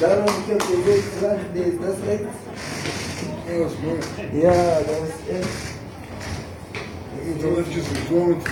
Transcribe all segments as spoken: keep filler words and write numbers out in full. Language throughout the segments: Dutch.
Daarom ik heb gezegd, Frank, nee, dat is echt... Ja, dat is mooi. Ja, dat is echt... Ik moet wel eventjes gekomen.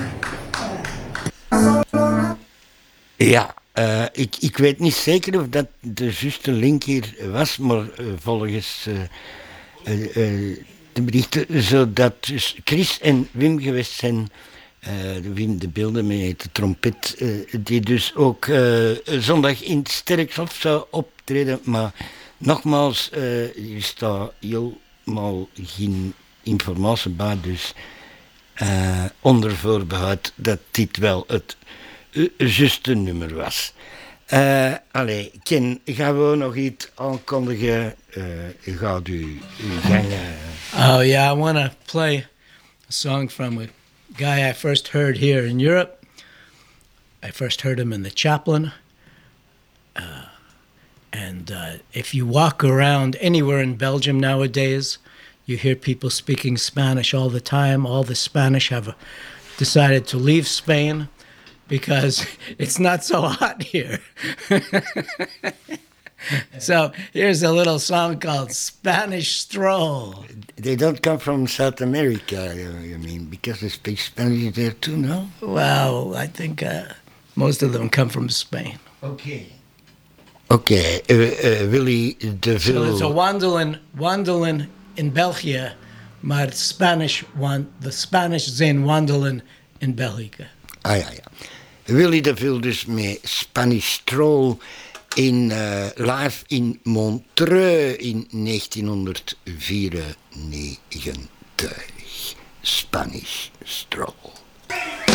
Ja, uh, ik, ik weet niet zeker of dat de juiste link hier was, maar uh, volgens uh, uh, uh, de berichten zou dat dus Chris en Wim geweest zijn. Uh, Wim de Beelden met de trompet, uh, die dus ook uh, zondag in het Sterkhof zou optreden. Maar nogmaals, uh, er staat helemaal geen informatie bij, dus uh, onder voorbehoud dat dit wel het uh, juiste nummer was. Uh, allee, Ken, gaan we nog iets aankondigen? Uh, gaat u uw gang... Uh... Oh yeah, I want to play a song from a guy I first heard here in Europe. I first heard him in the Chaplain. Uh, and uh, if you walk around anywhere in Belgium nowadays, you hear people speaking Spanish all the time. All the Spanish have decided to leave Spain because it's not so hot here. So here's a little song called Spanish Stroll. They don't come from South America, you mean, because they speak Spanish there too, no? Well, I think uh, most of them come from Spain. Okay. Okay, uh, uh, Willy de Vil... So it's a wandelen, wandelen in België, maar Spanish, wan, the Spanish zijn wandelen in België. Ah ja, ja. Willy de Vil dus met Spanish Stroll in uh, live in Montreux in negentien vierennegentig. Spanish Stroll.